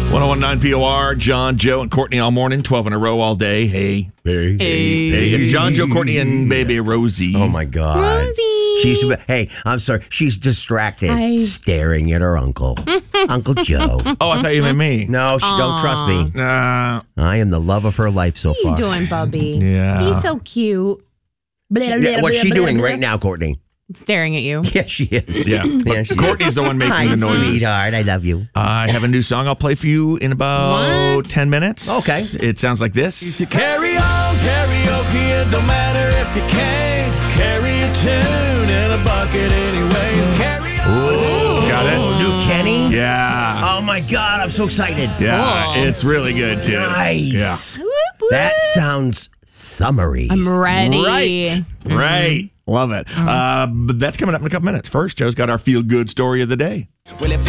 1019 POR, John, Joe, and Courtney all morning, 12 in a row all day. Hey. It's John, Joe, Courtney, and baby Rosie. Oh, my God. Rosie. Hey, I'm sorry. She's distracted, staring at her uncle, Uncle Joe. Oh, I thought you meant me. No, she don't trust me. Nah. I am the love of her life so far. What are you doing, Bubby? Yeah. He's so cute. What's she doing right now, Courtney? Staring at you. Yeah, she is. Yeah. But she Courtney's the one making Hi, the noises. sweetheart. I love you. I have a new song I'll play for you in about 10 minutes. Okay. It sounds like this. You carry on, karaoke, it don't matter if you can't carry a tune in a bucket anyways. Carry on. Got it? New Kenny? Yeah. Oh, my God. I'm so excited. Yeah. Cool. It's really good, too. Nice. Yeah. Whoop, whoop. That sounds summery. I'm ready. Right. Love it. But that's coming up in a couple minutes. First, Joe's got our feel-good story of the day. Well, if